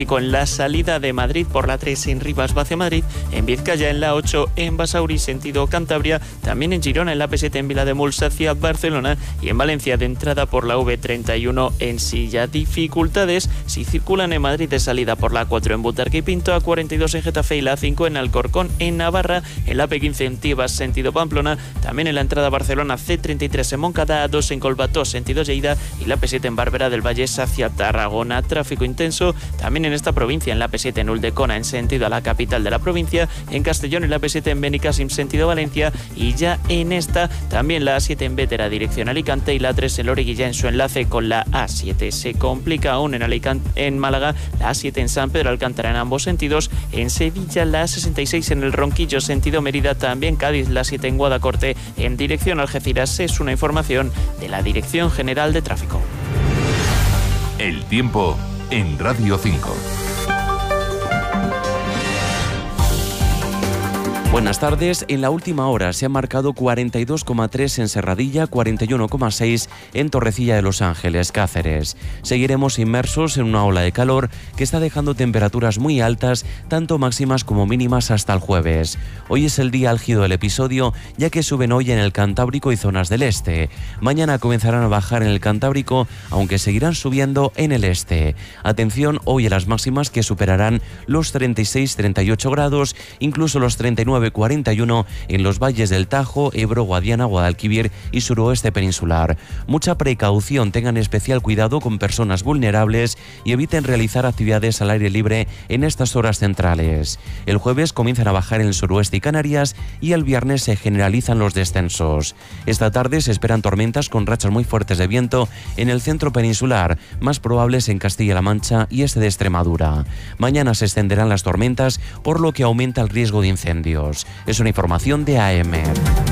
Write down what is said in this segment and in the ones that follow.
En la salida de Madrid por la 3 en Rivas hacia Madrid, en Vizcaya en la 8 en Basauri sentido Cantabria, también en Girona en la P7 en Vilademuls hacia Barcelona y en Valencia de entrada por la V31 en Silla. Dificultades si circulan en Madrid de salida por la 4 en Butarque y Pinto, A42 en Getafe y la 5 en Alcorcón en Navarra, en la P15 en Tibas sentido Pamplona, también en la entrada a Barcelona C33 en Moncada, A2 en Colbató sentido Lleida y la P7 en Barberá del Vallés hacia Tarragona. Tráfico intenso también en esta provincia, en la P7 en Ulldecona en sentido a la capital de la provincia, en Castellón en la P7 en Benicàssim sentido Valencia y ya en esta también la A7 en Bétera dirección Alicante y la 3 en Loriguilla en su enlace con la A7. Se complica aún en Alicante, en Málaga la A7 en San Pedro Alcántara en ambos sentidos, en Sevilla la A66 en el Ronquillo sentido Mérida, también Cádiz la 7 en Guadacorte en dirección Algeciras. Es una información de la Dirección General de Tráfico. El tiempo en Radio 5. Buenas tardes. En la última hora se han marcado 42,3 en Serradilla, 41,6 en Torrecilla de Los Ángeles, Cáceres. Seguiremos inmersos en una ola de calor que está dejando temperaturas muy altas, tanto máximas como mínimas hasta el jueves. Hoy es el día álgido del episodio, ya que suben hoy en el Cantábrico y zonas del este. Mañana comenzarán a bajar en el Cantábrico, aunque seguirán subiendo en el este. Atención hoy a las máximas que superarán los 36-38 grados, incluso los 39-41 en los valles del Tajo, Ebro, Guadiana, Guadalquivir y suroeste peninsular. Mucha precaución, tengan especial cuidado con personas vulnerables y eviten realizar actividades al aire libre en estas horas centrales. El jueves comienzan a bajar en el suroeste y Canarias y el viernes se generalizan los descensos. Esta tarde se esperan tormentas con rachas muy fuertes de viento en el centro peninsular, más probables en Castilla-La Mancha y este de Extremadura. Mañana se extenderán las tormentas, por lo que aumenta el riesgo de incendios. Es una información de AEMET.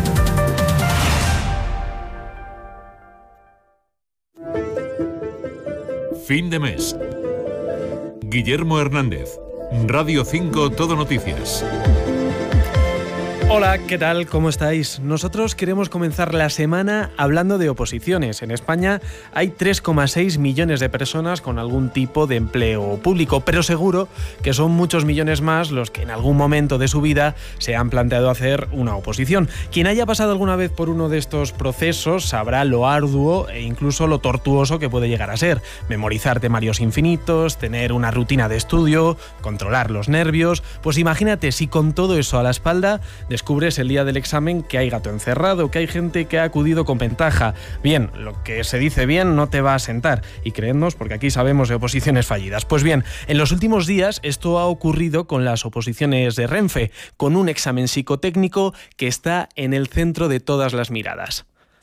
Fin de mes. Guillermo Hernández, Radio 5 Todo Noticias. Hola, ¿qué tal? ¿Cómo estáis? Nosotros queremos comenzar la semana hablando de oposiciones. En España hay 3,6 millones de personas con algún tipo de empleo público, pero seguro que son muchos millones más los que en algún momento de su vida se han planteado hacer una oposición. Quien haya pasado alguna vez por uno de estos procesos sabrá lo arduo e incluso lo tortuoso que puede llegar a ser. Memorizar temarios infinitos, tener una rutina de estudio, controlar los nervios. Pues imagínate si con todo eso a la espalda descubres el día del examen que hay gato encerrado, que hay gente que ha acudido con ventaja. Bien, lo que se dice bien no te va a sentar. Y creednos, porque aquí sabemos de oposiciones fallidas. Pues bien, en los últimos días esto ha ocurrido con las oposiciones de Renfe, con un examen psicotécnico que está en el centro de todas las miradas.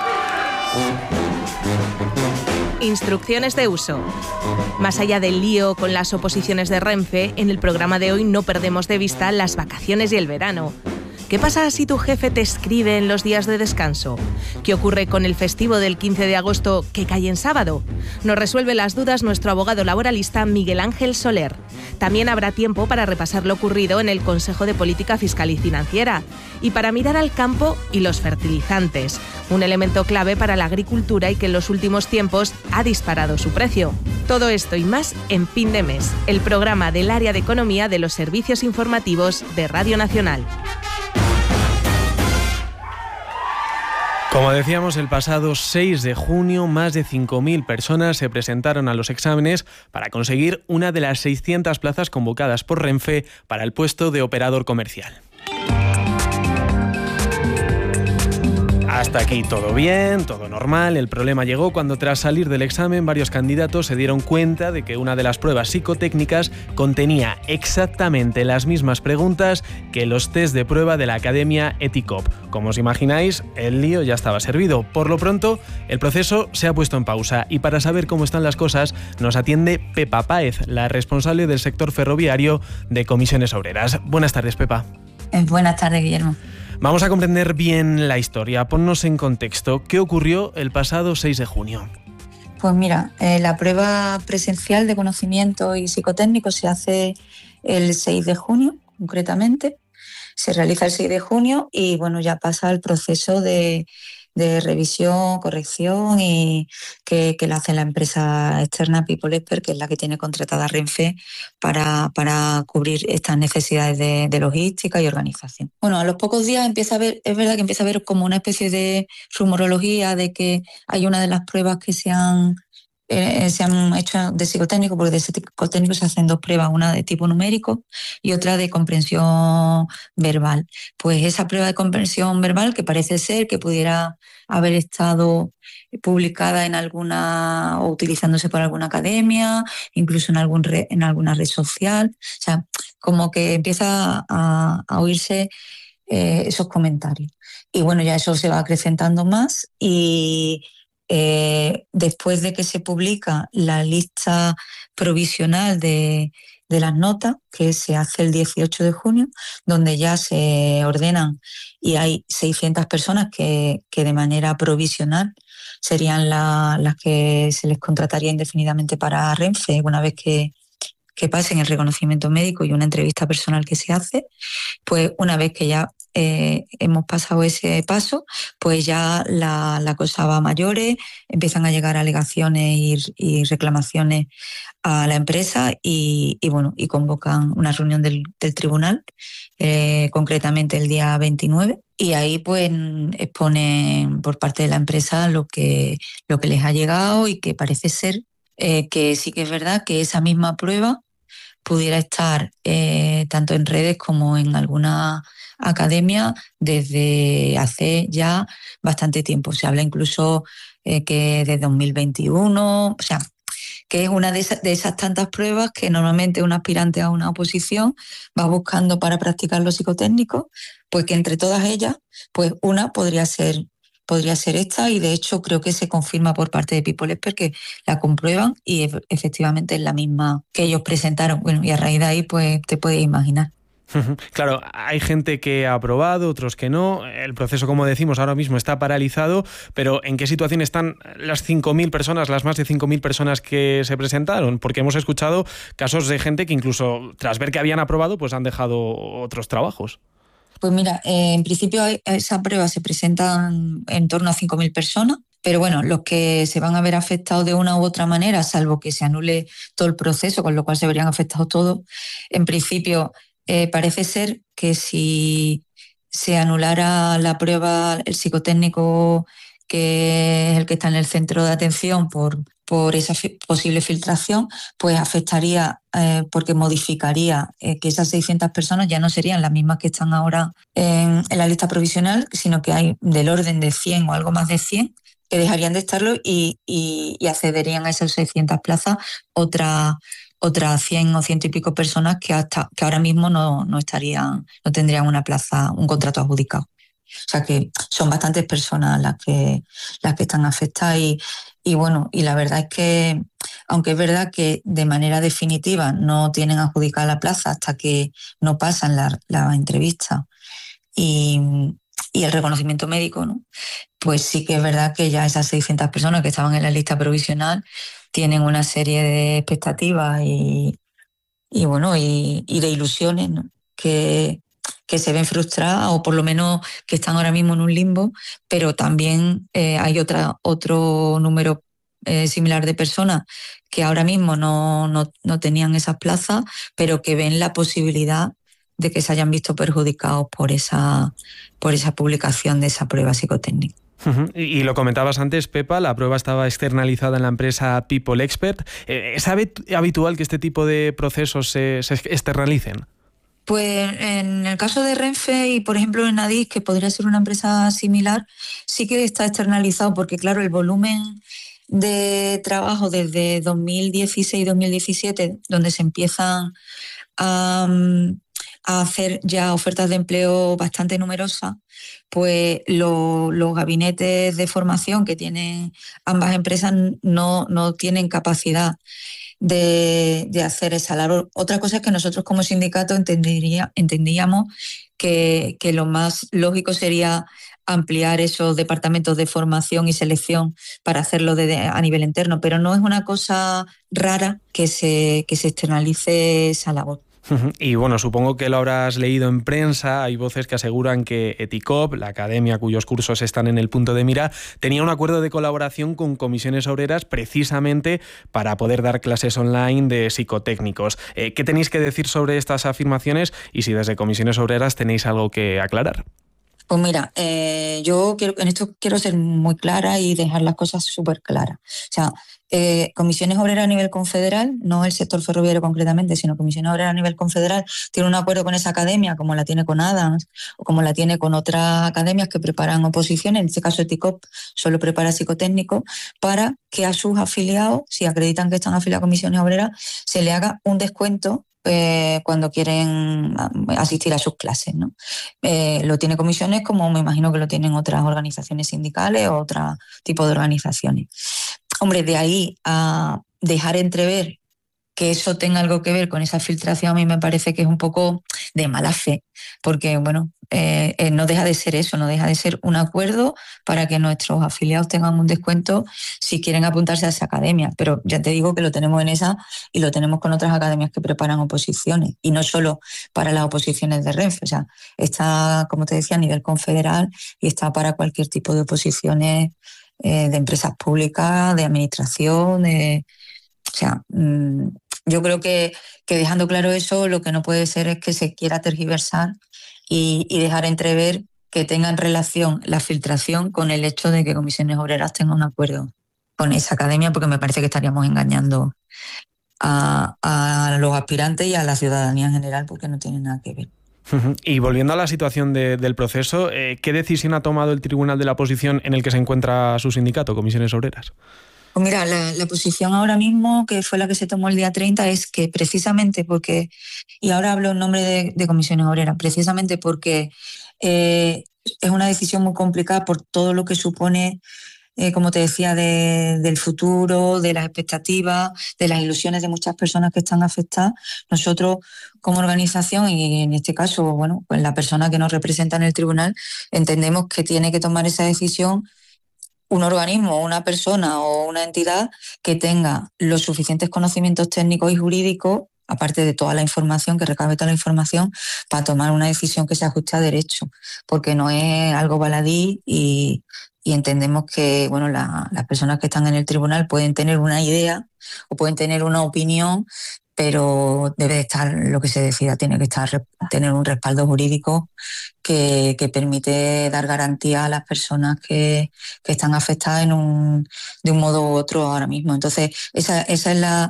Instrucciones de uso. Más allá del lío con las oposiciones de Renfe, en el programa de hoy no perdemos de vista las vacaciones y el verano. ¿Qué pasa si tu jefe te escribe en los días de descanso? ¿Qué ocurre con el festivo del 15 de agosto que cae en sábado? Nos resuelve las dudas nuestro abogado laboralista Miguel Ángel Soler. También habrá tiempo para repasar lo ocurrido en el Consejo de Política Fiscal y Financiera y para mirar al campo y los fertilizantes, un elemento clave para la agricultura y que en los últimos tiempos ha disparado su precio. Todo esto y más en Fin de Mes, el programa del área de economía de los servicios informativos de Radio Nacional. Como decíamos, el pasado 6 de junio, más de 5.000 personas se presentaron a los exámenes para conseguir una de las 600 plazas convocadas por Renfe para el puesto de operador comercial. Hasta aquí todo bien, todo normal. El problema llegó cuando tras salir del examen varios candidatos se dieron cuenta de que una de las pruebas psicotécnicas contenía exactamente las mismas preguntas que los test de prueba de la Academia ETICOP. Como os imagináis, el lío ya estaba servido. Por lo pronto, el proceso se ha puesto en pausa y para saber cómo están las cosas nos atiende Pepa Páez, la responsable del sector ferroviario de Comisiones Obreras. Buenas tardes, Pepa. Buenas tardes, Guillermo. Vamos a comprender bien la historia. Ponnos en contexto. ¿Qué ocurrió el pasado 6 de junio? Pues mira, la prueba presencial de conocimiento y psicotécnico se hace el 6 de junio, concretamente. Se realiza el 6 de junio y bueno, ya pasa el proceso de de revisión, corrección y que la hace la empresa externa People Expert, que es la que tiene contratada Renfe para cubrir estas necesidades de logística y organización. Bueno, a los pocos días es verdad que empieza a haber como una especie de rumorología de que hay una de las pruebas que se han hecho de psicotécnico, porque de psicotécnico se hacen 2 pruebas, una de tipo numérico y otra de comprensión verbal. Pues esa prueba de comprensión verbal, que parece ser que pudiera haber estado publicada en alguna o utilizándose por alguna academia, incluso en alguna red social, o sea, como que empieza a oírse esos comentarios. Y bueno, ya eso se va acrecentando más y después de que se publica la lista provisional de las notas, que se hace el 18 de junio, donde ya se ordenan y hay 600 personas que de manera provisional serían las que se les contrataría indefinidamente para Renfe una vez que pasen el reconocimiento médico y una entrevista personal que se hace. Pues una vez que ya hemos pasado ese paso, pues ya la cosa va a mayores, empiezan a llegar alegaciones y reclamaciones a la empresa y convocan una reunión del tribunal, concretamente el día 29, y ahí pues exponen por parte de la empresa lo que les ha llegado y que parece ser que sí que es verdad que esa misma prueba pudiera estar tanto en redes como en alguna academia desde hace ya bastante tiempo. Se habla incluso que de 2021, o sea, que es una de esas tantas pruebas que normalmente un aspirante a una oposición va buscando para practicar los psicotécnicos, pues que entre todas ellas, pues una podría ser esta, y de hecho creo que se confirma por parte de People Expert que la comprueban y efectivamente es la misma que ellos presentaron. Bueno, y a raíz de ahí pues te puedes imaginar. Claro, hay gente que ha aprobado, otros que no. El proceso, como decimos, ahora mismo está paralizado, pero ¿en qué situación están las 5.000 personas, las más de 5.000 personas que se presentaron? Porque hemos escuchado casos de gente que incluso tras ver que habían aprobado, pues han dejado otros trabajos. Pues mira, en principio a esa prueba se presentan en torno a 5.000 personas, pero bueno, los que se van a ver afectados de una u otra manera, salvo que se anule todo el proceso, con lo cual se verían afectados todos, en principio parece ser que si se anulara la prueba, el psicotécnico, que es el que está en el centro de atención por esa posible filtración, pues afectaría porque modificaría que esas 600 personas ya no serían las mismas que están ahora en la lista provisional, sino que hay del orden de 100 o algo más de 100 que dejarían de estarlo y accederían a esas 600 plazas otras 100 o 100 y pico personas que ahora mismo no tendrían una plaza, un contrato adjudicado. O sea que son bastantes personas las que están afectadas y bueno, y la verdad es que, aunque es verdad que de manera definitiva no tienen adjudicada la plaza hasta que no pasan la entrevista y el reconocimiento médico, ¿no? Pues sí que es verdad que ya esas 600 personas que estaban en la lista provisional tienen una serie de expectativas y de ilusiones, ¿no? que se ven frustradas o por lo menos que están ahora mismo en un limbo, pero también hay otro número similar de personas que ahora mismo no tenían esas plazas, pero que ven la posibilidad de que se hayan visto perjudicados por esa publicación de esa prueba psicotécnica. Y lo comentabas antes, Pepa, la prueba estaba externalizada en la empresa People Expert. ¿Es habitual que este tipo de procesos se externalicen? Pues en el caso de Renfe y, por ejemplo, en Adif, que podría ser una empresa similar, sí que está externalizado porque, claro, el volumen de trabajo desde 2016-2017, donde se empiezan a hacer ya ofertas de empleo bastante numerosas, pues los gabinetes de formación que tienen ambas empresas no tienen capacidad de hacer esa labor. Otra cosa es que nosotros como sindicato entendíamos que lo más lógico sería ampliar esos departamentos de formación y selección para hacerlo a nivel interno, pero no es una cosa rara que se externalice esa labor. Y bueno, supongo que lo habrás leído en prensa. Hay voces que aseguran que ETICOP, la academia cuyos cursos están en el punto de mira, tenía un acuerdo de colaboración con comisiones obreras precisamente para poder dar clases online de psicotécnicos. ¿Qué tenéis que decir sobre estas afirmaciones y si desde comisiones obreras tenéis algo que aclarar? Pues mira, yo en esto quiero ser muy clara y dejar las cosas súper claras. O sea, Comisiones Obreras a nivel confederal, no el sector ferroviario concretamente, sino Comisiones Obreras a nivel confederal, tiene un acuerdo con esa academia, como la tiene con Adams o como la tiene con otras academias que preparan oposiciones. En este caso, ETICOP solo prepara psicotécnicos, para que a sus afiliados, si acreditan que están afiliados a Comisiones Obreras, se le haga un descuento cuando quieren asistir a sus clases, ¿no? Lo tiene comisiones, como me imagino que lo tienen otras organizaciones sindicales o otro tipo de organizaciones. Hombre, de ahí a dejar entrever que eso tenga algo que ver con esa filtración, a mí me parece que es un poco de mala fe, porque bueno, no deja de ser eso, no deja de ser un acuerdo para que nuestros afiliados tengan un descuento si quieren apuntarse a esa academia. Pero ya te digo que lo tenemos en esa y lo tenemos con otras academias que preparan oposiciones, y no solo para las oposiciones de Renfe. O sea, está, como te decía, a nivel confederal y está para cualquier tipo de oposiciones de empresas públicas, de administración, o sea, yo creo que dejando claro eso, lo que no puede ser es que se quiera tergiversar y dejar entrever que tengan relación la filtración con el hecho de que Comisiones Obreras tenga un acuerdo con esa academia, porque me parece que estaríamos engañando a los aspirantes y a la ciudadanía en general, porque no tiene nada que ver. Y volviendo a la situación del proceso, ¿qué decisión ha tomado el Tribunal de la Oposición en el que se encuentra su sindicato, Comisiones Obreras? Pues mira, la posición ahora mismo, que fue la que se tomó el día 30, es que precisamente porque, y ahora hablo en nombre de Comisiones Obreras, precisamente porque es una decisión muy complicada por todo lo que supone, como te decía, del futuro, de las expectativas, de las ilusiones de muchas personas que están afectadas. Nosotros, como organización, y en este caso, bueno, pues la persona que nos representa en el tribunal, entendemos que tiene que tomar esa decisión un organismo, una persona o una entidad que tenga los suficientes conocimientos técnicos y jurídicos, aparte de toda la información, que recabe toda la información, para tomar una decisión que se ajuste a derecho, porque no es algo baladí y entendemos que bueno, las personas que están en el tribunal pueden tener una idea o pueden tener una opinión, pero debe de estar, lo que se decida tiene que tener un respaldo jurídico que permite dar garantía a las personas que están afectadas de un modo u otro ahora mismo. Entonces, esa es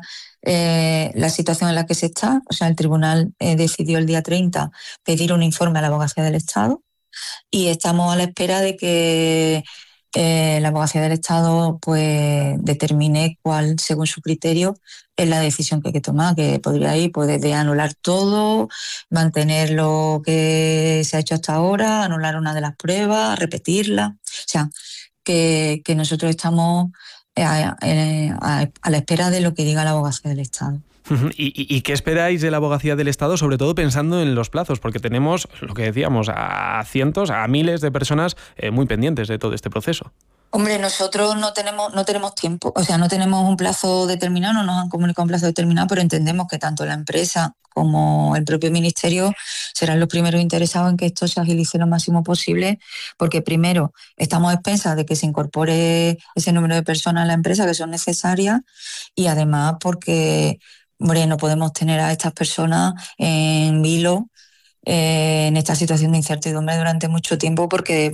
la situación en la que se está. O sea, el tribunal decidió el día 30 pedir un informe a la Abogacía del Estado, y estamos a la espera de que la Abogacía del Estado pues determine cuál, según su criterio, es la decisión que hay que tomar, que podría ir pues, desde anular todo, mantener lo que se ha hecho hasta ahora, anular una de las pruebas, repetirla. O sea, que nosotros estamos a la espera de lo que diga la Abogacía del Estado. ¿Y qué esperáis de la Abogacía del Estado, sobre todo pensando en los plazos? Porque tenemos, lo que decíamos, a cientos, a miles de personas muy pendientes de todo este proceso. Hombre, nosotros no tenemos tiempo, o sea, no tenemos un plazo determinado, no nos han comunicado un plazo determinado, pero entendemos que tanto la empresa como el propio ministerio serán los primeros interesados en que esto se agilice lo máximo posible, porque primero estamos a expensas de que se incorpore ese número de personas a la empresa que son necesarias, y además porque, hombre, no podemos tener a estas personas en vilo en esta situación de incertidumbre durante mucho tiempo, porque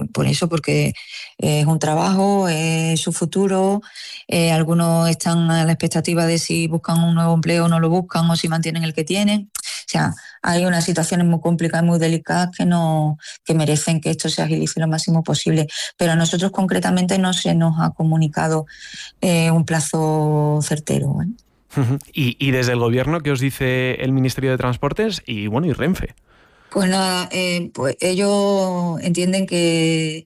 es un trabajo, es su futuro. Algunos están a la expectativa de si buscan un nuevo empleo o no lo buscan, o si mantienen el que tienen. O sea, hay unas situaciones muy complicadas y muy delicadas que merecen que esto se agilice lo máximo posible. Pero a nosotros concretamente no se nos ha comunicado un plazo certero, ¿eh? Y desde el Gobierno, ¿qué os dice el Ministerio de Transportes y Renfe? Pues nada, pues ellos entienden que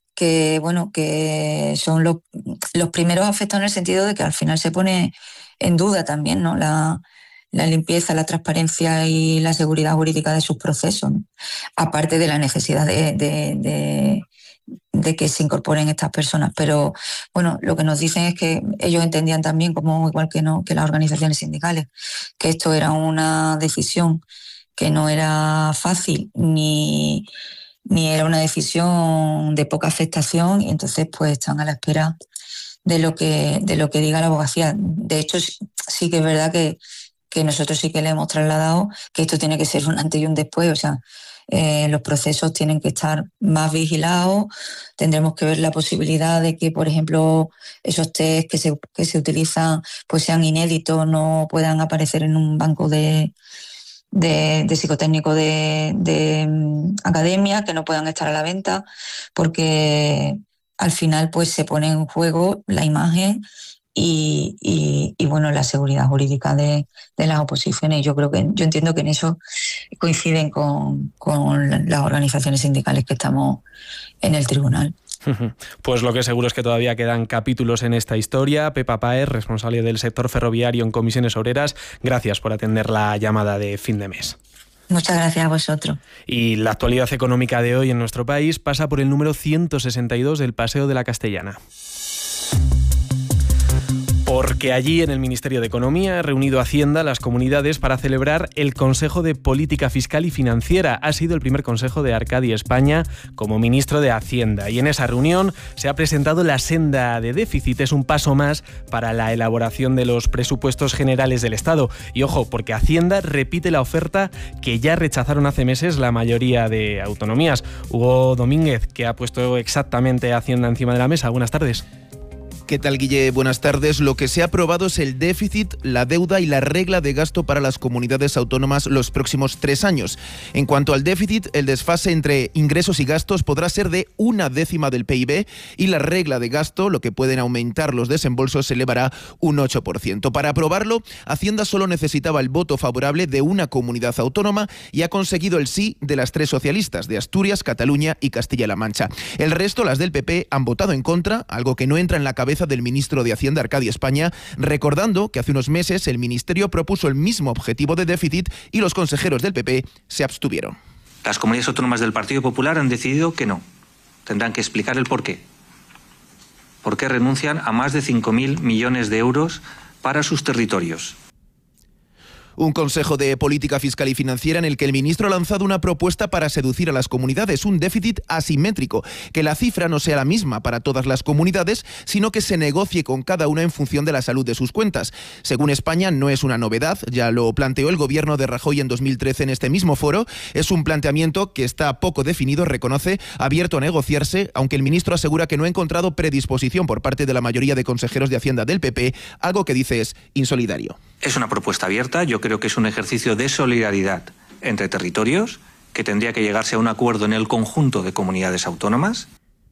son los primeros afectados, en el sentido de que al final se pone en duda también, ¿no?, la limpieza, la transparencia y la seguridad jurídica de sus procesos, ¿no? Aparte de la necesidad de de que se incorporen estas personas. Pero bueno, lo que nos dicen es que ellos entendían también, como igual que las organizaciones sindicales, que esto era una decisión que no era fácil ni era una decisión de poca afectación, y entonces pues están a la espera de lo que diga la abogacía. De hecho, sí que es verdad que nosotros sí que le hemos trasladado que esto tiene que ser un antes y un después. O sea, los procesos tienen que estar más vigilados. Tendremos que ver la posibilidad de que, por ejemplo, esos test que se utilizan pues sean inéditos, no puedan aparecer en un banco de psicotécnico de academia, que no puedan estar a la venta, porque al final pues se pone en juego la imagen y bueno, la seguridad jurídica de las oposiciones. Yo entiendo que en eso coinciden con las organizaciones sindicales que estamos en el tribunal. Pues lo que seguro es que todavía quedan capítulos en esta historia. Pepa Páez, responsable del sector ferroviario en Comisiones Obreras, gracias por atender la llamada de fin de mes. Muchas gracias a vosotros. Y la actualidad económica de hoy en nuestro país pasa por el número 162 del Paseo de la Castellana. Porque allí, en el Ministerio de Economía, ha reunido Hacienda, las comunidades, para celebrar el Consejo de Política Fiscal y Financiera. Ha sido el primer consejo de Arcadi España como ministro de Hacienda. Y en esa reunión se ha presentado la senda de déficit. Es un paso más para la elaboración de los presupuestos generales del Estado. Y ojo, porque Hacienda repite la oferta que ya rechazaron hace meses la mayoría de autonomías. Hugo Domínguez, que ha puesto exactamente Hacienda encima de la mesa. Buenas tardes. ¿Qué tal, Guille? Buenas tardes. Lo que se ha aprobado es el déficit, la deuda y la regla de gasto para las comunidades autónomas los próximos 3 años. En cuanto al déficit, el desfase entre ingresos y gastos podrá ser de 1/10 del PIB y la regla de gasto, lo que pueden aumentar los desembolsos, se elevará un 8%. Para aprobarlo, Hacienda solo necesitaba el voto favorable de una comunidad autónoma y ha conseguido el sí de las 3 socialistas, de Asturias, Cataluña y Castilla-La Mancha. El resto, las del PP, han votado en contra, algo que no entra en la cabeza del ministro de Hacienda, Arcadi España, recordando que hace unos meses el ministerio propuso el mismo objetivo de déficit y los consejeros del PP se abstuvieron. Las comunidades autónomas del Partido Popular han decidido que no. Tendrán que explicar el porqué. ¿Por qué renuncian a más de 5.000 millones de euros para sus territorios? Un consejo de política fiscal y financiera en el que el ministro ha lanzado una propuesta para seducir a las comunidades, un déficit asimétrico, que la cifra no sea la misma para todas las comunidades, sino que se negocie con cada una en función de la salud de sus cuentas. Según España, no es una novedad, ya lo planteó el gobierno de Rajoy en 2013 en este mismo foro. Es un planteamiento que está poco definido, reconoce, abierto a negociarse, aunque el ministro asegura que no ha encontrado predisposición por parte de la mayoría de consejeros de Hacienda del PP, algo que dice es insolidario. Es una propuesta abierta, yo creo que es un ejercicio de solidaridad entre territorios, que tendría que llegarse a un acuerdo en el conjunto de comunidades autónomas.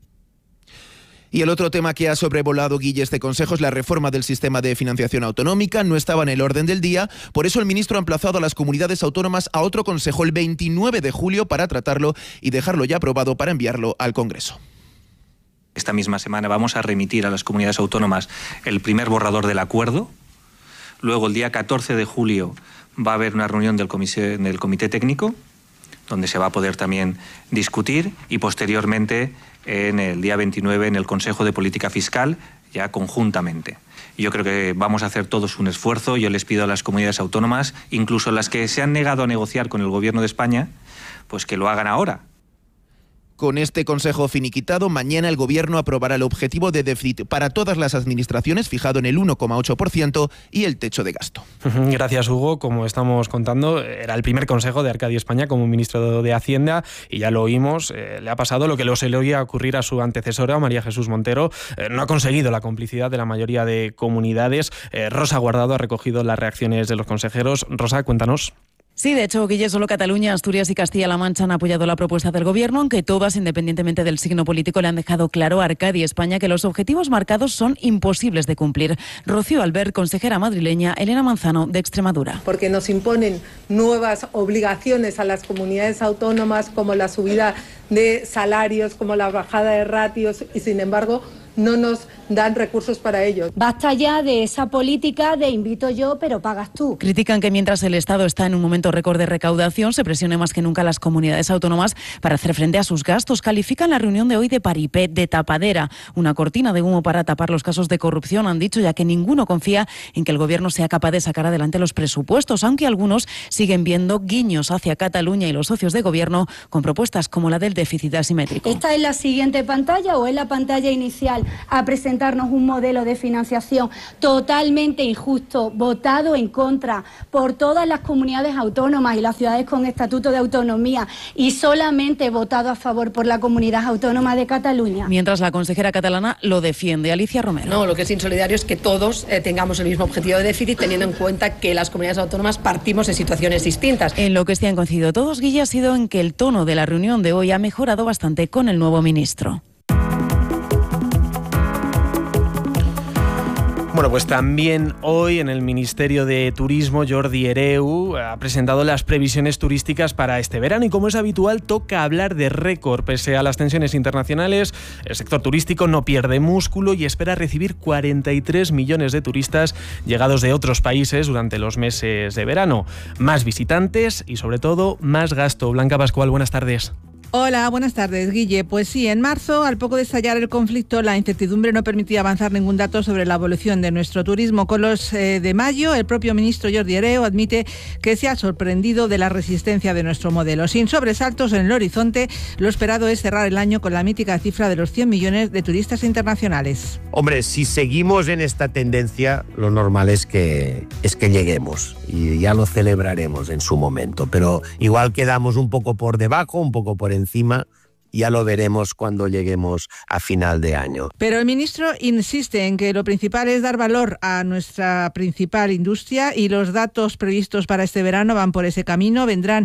Y el otro tema que ha sobrevolado, Guille, este consejo es la reforma del sistema de financiación autonómica. No estaba en el orden del día, por eso el ministro ha emplazado a las comunidades autónomas a otro consejo el 29 de julio para tratarlo y dejarlo ya aprobado para enviarlo al Congreso. Esta misma semana vamos a remitir a las comunidades autónomas el primer borrador del acuerdo. Luego, el día 14 de julio, va a haber una reunión del comité técnico, donde se va a poder también discutir, y posteriormente, en el día 29, en el Consejo de Política Fiscal, ya conjuntamente. Yo creo que vamos a hacer todos un esfuerzo. Yo les pido a las comunidades autónomas, incluso las que se han negado a negociar con el Gobierno de España, pues que lo hagan ahora. Con este consejo finiquitado, mañana el Gobierno aprobará el objetivo de déficit para todas las administraciones, fijado en el 1,8%, y el techo de gasto. Gracias, Hugo. Como estamos contando, era el primer consejo de Arcadi España como ministro de Hacienda, y ya lo oímos, le ha pasado lo que le solía ocurrir a su antecesora, María Jesús Montero. No ha conseguido la complicidad de la mayoría de comunidades. Rosa Guardado ha recogido las reacciones de los consejeros. Rosa, cuéntanos. Sí, de hecho, Guille, solo Cataluña, Asturias y Castilla-La Mancha han apoyado la propuesta del Gobierno, aunque todas, independientemente del signo político, le han dejado claro a Arcadi España que los objetivos marcados son imposibles de cumplir. Rocío Albert, consejera madrileña, Elena Manzano, de Extremadura. Porque nos imponen nuevas obligaciones a las comunidades autónomas, como la subida de salarios, como la bajada de ratios, y sin embargo no nos dan recursos para ellos. Basta ya de esa política de invito yo, pero pagas tú. Critican que mientras el Estado está en un momento récord de recaudación, se presione más que nunca a las comunidades autónomas para hacer frente a sus gastos. Califican la reunión de hoy de paripé, de tapadera, una cortina de humo para tapar los casos de corrupción, han dicho, ya que ninguno confía en que el Gobierno sea capaz de sacar adelante los presupuestos, aunque algunos siguen viendo guiños hacia Cataluña y los socios de Gobierno con propuestas como la del déficit asimétrico. ¿Esta es la siguiente pantalla o es la pantalla inicial a presentarnos un modelo de financiación totalmente injusto, votado en contra por todas las comunidades autónomas y las ciudades con estatuto de autonomía y solamente votado a favor por la comunidad autónoma de Cataluña? Mientras la consejera catalana lo defiende. Alicia Romero. No, lo que es insolidario es que todos tengamos el mismo objetivo de déficit, teniendo en cuenta que las comunidades autónomas partimos de situaciones distintas. En lo que sí han coincidido todos, Guille, ha sido en que el tono de la reunión de hoy ha mejorado bastante con el nuevo ministro. Bueno, pues también hoy en el Ministerio de Turismo, Jordi Hereu ha presentado las previsiones turísticas para este verano y, como es habitual, toca hablar de récord. Pese a las tensiones internacionales, el sector turístico no pierde músculo y espera recibir 43 millones de turistas llegados de otros países durante los meses de verano. Más visitantes y, sobre todo, más gasto. Blanca Pascual, buenas tardes. Hola, buenas tardes, Guille. Pues sí, en marzo, al poco de estallar el conflicto, la incertidumbre no permitía avanzar ningún dato sobre la evolución de nuestro turismo. Con los de mayo, el propio ministro Jordi Hereu admite que se ha sorprendido de la resistencia de nuestro modelo. Sin sobresaltos en el horizonte, lo esperado es cerrar el año con la mítica cifra de los 100 millones de turistas internacionales. Hombre, si seguimos en esta tendencia, lo normal es que lleguemos y ya lo celebraremos en su momento. Pero igual quedamos un poco por debajo, un poco por encima, ya lo veremos cuando lleguemos a final de año. Pero el ministro insiste en que lo principal es dar valor a nuestra principal industria y los datos previstos para este verano van por ese camino. Vendrán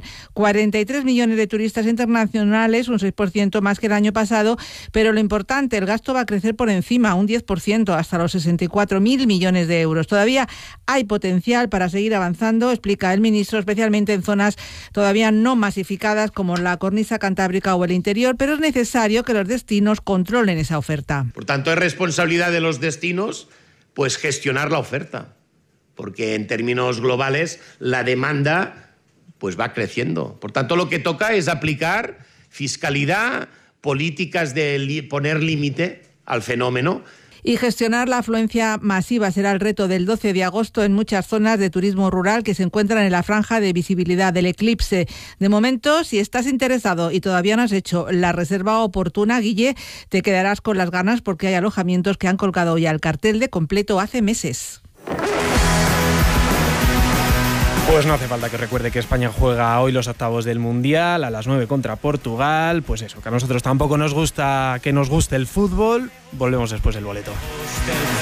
43 millones de turistas internacionales, un 6% más que el año pasado, pero lo importante, el gasto va a crecer por encima, un 10%, hasta los 64.000 millones de euros. Todavía hay potencial para seguir avanzando, explica el ministro, especialmente en zonas todavía no masificadas como la cornisa cantábrica o el interior, pero es necesario que los destinos controlen esa oferta. Por tanto, es responsabilidad de los destinos pues gestionar la oferta, porque en términos globales la demanda pues va creciendo. Por tanto, lo que toca es aplicar fiscalidad, políticas de poner límite al fenómeno. Y gestionar la afluencia masiva será el reto del 12 de agosto en muchas zonas de turismo rural que se encuentran en la franja de visibilidad del eclipse. De momento, si estás interesado y todavía no has hecho la reserva oportuna, Guille, te quedarás con las ganas porque hay alojamientos que han colgado ya el cartel de completo hace meses. Pues no hace falta que recuerde que España juega hoy los octavos del Mundial a las 9 contra Portugal. Pues eso, que a nosotros tampoco nos gusta que nos guste el fútbol. Volvemos después del boleto.